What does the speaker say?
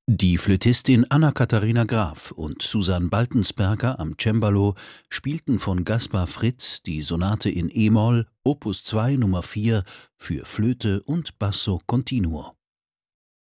Die Flötistin Anna-Katharina Graf und Susan Baltensperger am Cembalo spielten von Gaspar Fritz die Sonate in e-Moll, Opus 2 Nummer 4 für Flöte und Basso continuo.